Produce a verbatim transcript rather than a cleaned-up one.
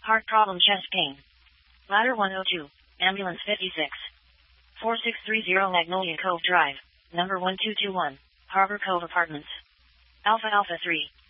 Heart problem, chest pain. Ladder one oh two, ambulance fifty-six. four six three zero Magnolia Cove Drive, number one two two one, Harbor Cove Apartments. Alpha Alpha three.